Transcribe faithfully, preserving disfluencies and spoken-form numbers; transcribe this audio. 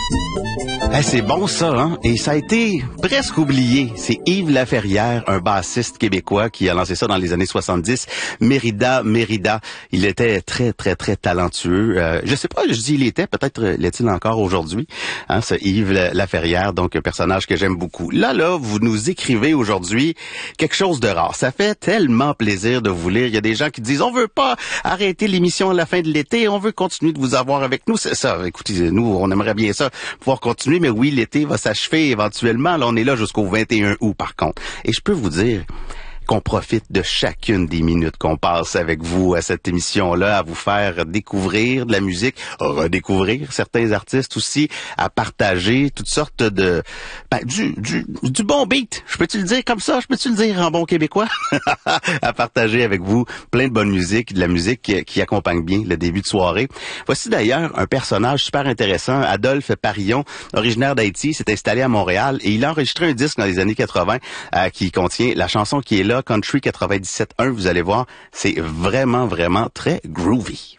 Eh, c'est bon ça, hein? Et ça a été presque oublié. C'est Yves Laferrière, un bassiste québécois qui a lancé ça dans les années soixante-dix. Mérida, Mérida. Il était très, très, très talentueux. Euh, je sais pas, je dis il était, peut-être l'est-il encore aujourd'hui, hein, ce Yves Laferrière, donc un personnage que j'aime beaucoup. Là, là, vous nous écrivez aujourd'hui quelque chose de rare. Ça fait tellement plaisir de vous lire. Il y a des gens qui disent, on veut pas arrêter l'émission à la fin de l'été, on veut continuer de vous avoir avec nous. C'est ça, écoutez, nous, on aimerait bien ça, pouvoir continuer, mais oui, l'été va s'achever éventuellement. Là, on est là jusqu'au vingt et un août, par contre. Et je peux vous dire qu'on profite de chacune des minutes qu'on passe avec vous à cette émission-là, à vous faire découvrir de la musique, redécouvrir certains artistes aussi, à partager toutes sortes de... Ben, du, du, du bon beat, je peux-tu le dire comme ça? Je peux-tu le dire en bon québécois? À partager avec vous plein de bonne musique, de la musique qui, qui accompagne bien le début de soirée. Voici d'ailleurs un personnage super intéressant, Adolphe Parillon, originaire d'Haïti, s'est installé à Montréal et il a enregistré un disque dans les années quatre-vingt euh, qui contient la chanson qui est là, Country quatre-vingt-dix-sept un, vous allez voir, c'est vraiment, vraiment très groovy.